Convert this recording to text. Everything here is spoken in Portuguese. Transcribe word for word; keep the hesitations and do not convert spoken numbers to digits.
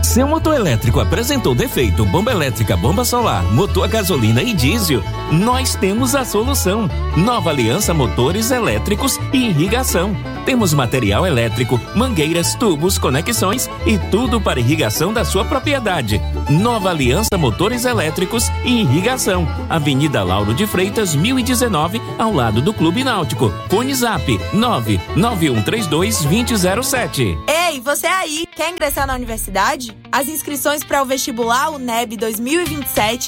Seu motor elétrico apresentou defeito, bomba elétrica, bomba solar, motor a gasolina e diesel? Nós temos a solução. Nova Aliança Motores Elétricos e Irrigação. Temos material elétrico, mangueiras, tubos, conexões e tudo para irrigação da sua propriedade. Nova Aliança Motores Elétricos e Irrigação. Avenida Lauro de Freitas, mil e dezenove, ao lado do Clube Náutico. Fone Zap nove nove um três dois dois zero zero sete. Ei, você aí, quer ingressar na universidade? As inscrições para o vestibular U N E B dois mil e vinte e sete